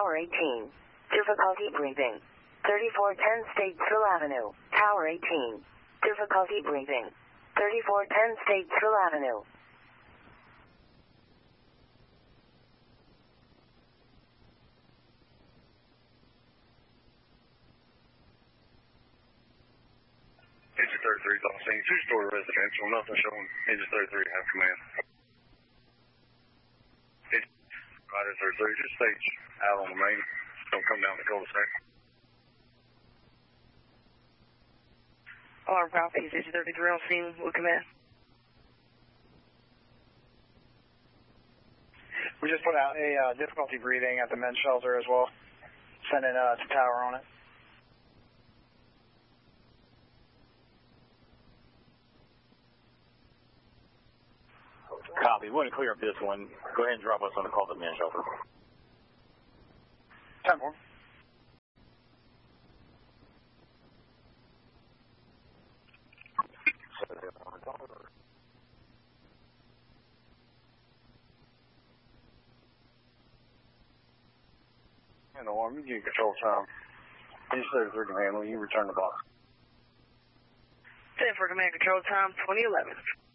Tower 18. Difficulty breathing. 3410 Statesville Avenue. Tower 18. Difficulty breathing. 3410 Statesville Avenue. Engine 33 is on scene. Two-story residential. Nothing showing. Engine 33 have command. Rider 33, just stage out on the main. Don't come down the cul-de-sac. Alarm copies. Engine 33 on scene. With command. We just put out a difficulty breathing at the men's shelter as well. Sending to tower on it. Copy. We want to clear up this one. Go ahead and drop us on the call to the men's shelter. 10-4. And alarm, you get control time. Engine 33 can handle. You return the box. 10 for command control time 2011.